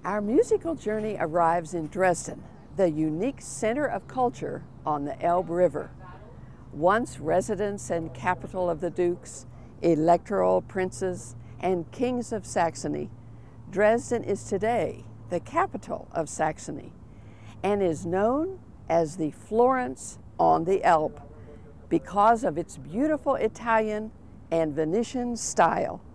Our musical journey arrives in Dresden, the unique center of culture on the Elbe River. Once residence and capital of the dukes, electoral princes, and kings of Saxony, Dresden is today the capital of Saxony and is known as the Florence on the Elbe because of its beautiful Italian and Venetian style.